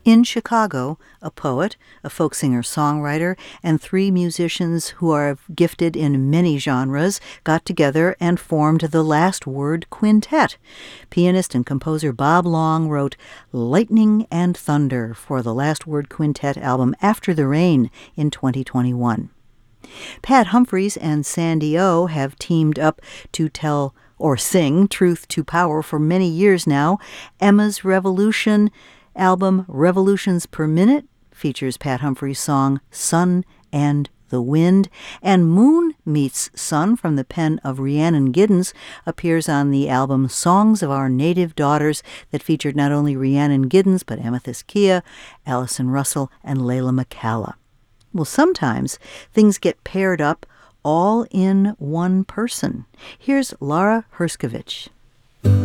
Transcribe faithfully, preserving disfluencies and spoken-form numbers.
In Chicago, a poet, a folk singer-songwriter, and three musicians who are gifted in many genres got together and formed the Last Word Quintet. Pianist and composer Bob Long wrote Lightning and Thunder for the Last Word Quintet album After the Rain in twenty twenty-one. Pat Humphries and Sandy O have teamed up to tell or sing Truth to Power for many years now. Emma's Revolution album Revolutions Per Minute features Pat Humphries' song Sun and the Wind, and Moon Meets Sun from the pen of Rhiannon Giddens appears on the album Songs of Our Native Daughters that featured not only Rhiannon Giddens but Amethyst Kia, Allison Russell, and Layla McCalla. Well, sometimes things get paired up all in one person. Here's Lara Herskovich.